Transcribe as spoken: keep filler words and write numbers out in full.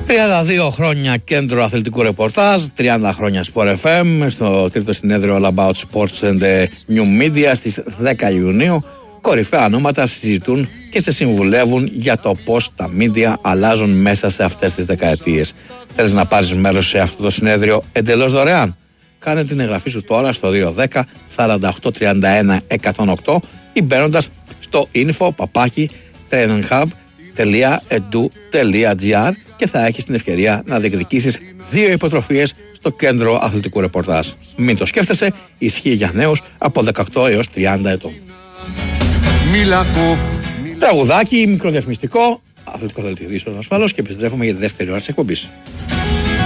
τριάντα δύο χρόνια κέντρο αθλητικού ρεπορτάζ, τριάντα χρόνια Sport εφ εμ, στο τρίτο συνέδριο All About Sports and New Media στις δέκα Ιουνίου. Κορυφαία ονόματα συζητούν και σε συμβουλεύουν για το πώς τα media αλλάζουν μέσα σε αυτές τις δεκαετίες. Θέλεις να πάρεις μέρος σε αυτό το συνέδριο εντελώς δωρεάν? Κάνε την εγγραφή σου τώρα στο δύο δέκα σαράντα οκτώ τριάντα ένα εκατόν οκτώ ή μπαίνοντας στο info παπάκι traininghub τελεία edu τελεία gr και θα έχεις την ευκαιρία να διεκδικήσεις δύο υποτροφίες στο κέντρο αθλητικού ρεπορτάζ. Μην το σκέφτεσαι, ισχύει για νέους από δεκαοκτώ έως τριάντα ετών. Τραγουδάκι, μικροδιαφημιστικό, αθλητικό δελτίο ειδήσεων ασφαλώς, και επιστρέφουμε για τη δεύτερη ώρα της εκπομπής.